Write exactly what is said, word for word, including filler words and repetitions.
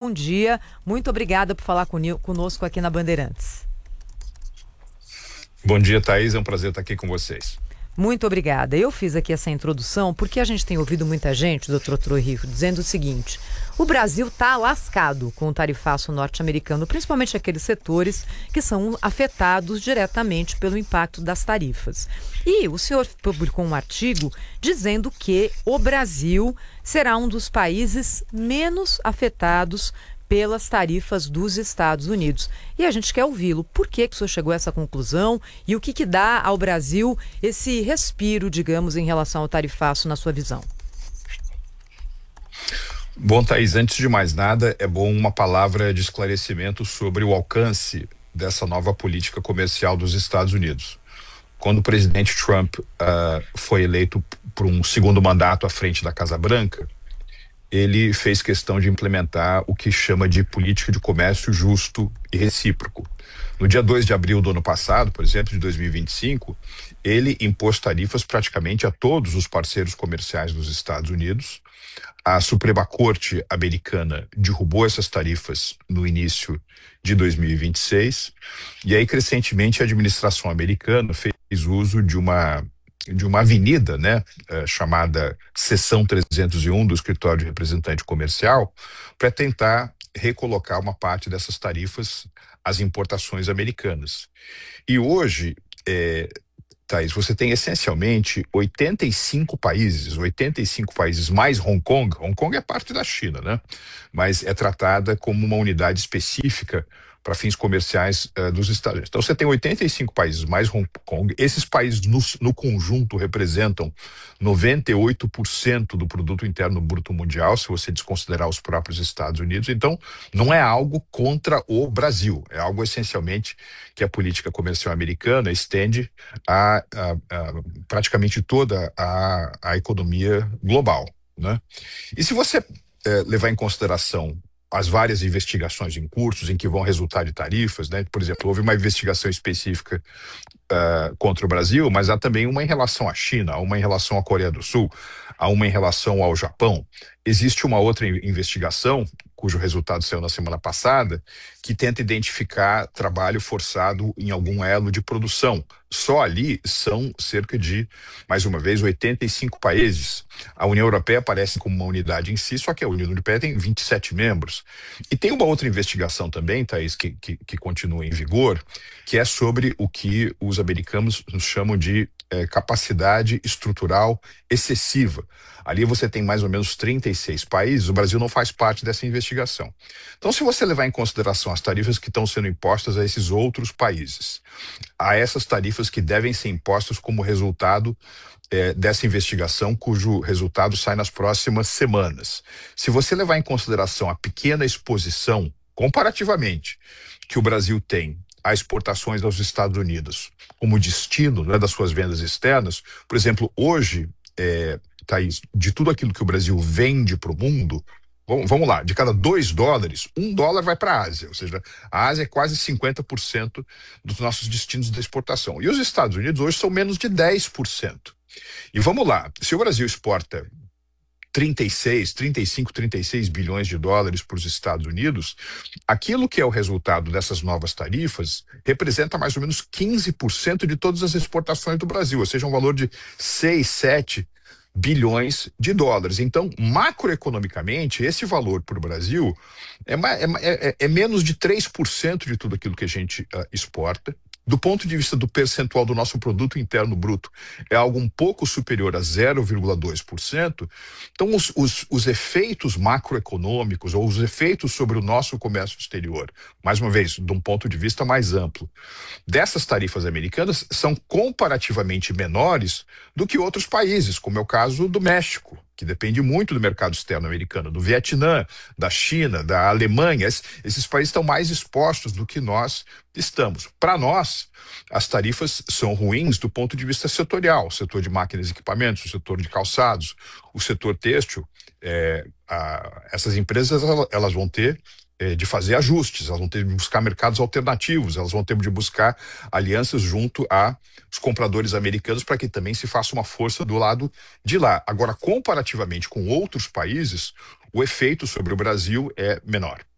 bom dia. Muito obrigada por falar conosco aqui na Bandeirantes. Bom dia, Thaís. É um prazer estar aqui com vocês. Muito obrigada. Eu fiz aqui essa introdução porque a gente tem ouvido muita gente, doutor Trujillo, dizendo o seguinte: o Brasil está lascado com o tarifaço norte-americano, principalmente aqueles setores que são afetados diretamente pelo impacto das tarifas. E o senhor publicou um artigo dizendo que o Brasil será um dos países menos afetados pelas tarifas dos Estados Unidos. E a gente quer ouvi-lo. Por que que o senhor chegou a essa conclusão e o que que dá ao Brasil esse respiro, digamos, em relação ao tarifaço, na sua visão? Bom, Thaís, antes de mais nada, é bom uma palavra de esclarecimento sobre o alcance dessa nova política comercial dos Estados Unidos. Quando o presidente Trump uh, foi eleito por um segundo mandato à frente da Casa Branca, ele fez questão de implementar o que chama de política de comércio justo e recíproco. No dia dois de abril do ano passado, por exemplo, de dois mil e vinte e cinco, ele impôs tarifas praticamente a todos os parceiros comerciais dos Estados Unidos. A Suprema Corte americana derrubou essas tarifas no início de dois mil e vinte e seis, e aí, crescentemente, a administração americana fez uso de uma de uma avenida, né, uh, chamada Seção trezentos e um do Escritório de Representante Comercial, para tentar recolocar uma parte dessas tarifas às importações americanas. E hoje, é, Thaís, você tem essencialmente oitenta e cinco países, oitenta e cinco países mais Hong Kong. Hong Kong é parte da China, né? Mas é tratada como uma unidade específica para fins comerciais uh, dos Estados Unidos. Então você tem oitenta e cinco países mais Hong Kong. Esses países no, no conjunto representam noventa e oito por cento do produto interno bruto mundial, se você desconsiderar os próprios Estados Unidos. Então não é algo contra o Brasil, é algo essencialmente que a política comercial americana estende a, a, a praticamente toda a, a economia global, né? E se você eh, levar em consideração as várias investigações em cursos em que vão resultar de tarifas, né? Por exemplo, houve uma investigação específica uh, contra o Brasil, mas há também uma em relação à China, há uma em relação à Coreia do Sul, há uma em relação ao Japão. Existe uma outra investigação, cujo resultado saiu na semana passada, que tenta identificar trabalho forçado em algum elo de produção. Só ali são cerca de, mais uma vez, oitenta e cinco países. A União Europeia aparece como uma unidade em si, só que a União Europeia tem vinte e sete membros. E tem uma outra investigação também, Thaís, que, que, que continua em vigor, que é sobre o que os americanos nos chamam de eh, capacidade estrutural excessiva. Ali você tem mais ou menos trinta e seis países, o Brasil não faz parte dessa investigação. Então, se você levar em consideração as tarifas que estão sendo impostas a esses outros países, a essas tarifas que devem ser impostas como resultado eh, dessa investigação, cujo resultado sai nas próximas semanas. Se você levar em consideração a pequena exposição, comparativamente, que o Brasil tem a exportações aos Estados Unidos como destino, né, das suas vendas externas, por exemplo, hoje, é, Thaís, de tudo aquilo que o Brasil vende para o mundo, vamos, vamos lá, de cada dois dólares, um dólar vai para a Ásia, ou seja, a Ásia é quase cinquenta por cento dos nossos destinos de exportação. E os Estados Unidos hoje são menos de dez por cento. E vamos lá, se o Brasil exporta trinta e seis, trinta e cinco, trinta e seis bilhões de dólares para os Estados Unidos, aquilo que é o resultado dessas novas tarifas representa mais ou menos quinze por cento de todas as exportações do Brasil, ou seja, um valor de seis, sete bilhões de dólares. Então, macroeconomicamente, esse valor para o Brasil é, é, é, é menos de três por cento de tudo aquilo que a gente uh, exporta. Do ponto de vista do percentual do nosso produto interno bruto, é algo um pouco superior a zero vírgula dois por cento. Então, os, os, os efeitos macroeconômicos ou os efeitos sobre o nosso comércio exterior, mais uma vez, de um ponto de vista mais amplo, dessas tarifas americanas são comparativamente menores do que outros países, como é o caso do México, que depende muito do mercado externo americano, do Vietnã, da China, da Alemanha. Esses países estão mais expostos do que nós estamos. Para nós, as tarifas são ruins do ponto de vista setorial, o setor de máquinas e equipamentos, o setor de calçados, o setor têxtil. É, a, essas empresas elas vão ter é, de fazer ajustes, elas vão ter de buscar mercados alternativos, elas vão ter de buscar alianças junto a os compradores americanos para que também se faça uma força do lado de lá. Agora, comparativamente com outros países, o efeito sobre o Brasil é menor.